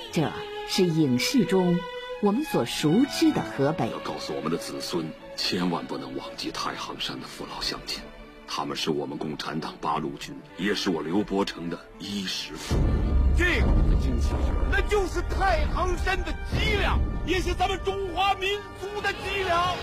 这是影视中我们所熟知的河北。 要告诉我们的子孙，千万不能忘记太行山的父老乡亲，他们是我们共产党八路军，也是我刘伯承的衣食父母。 这个精气神，那就是太行山的脊梁，也是咱们中华民族的脊梁。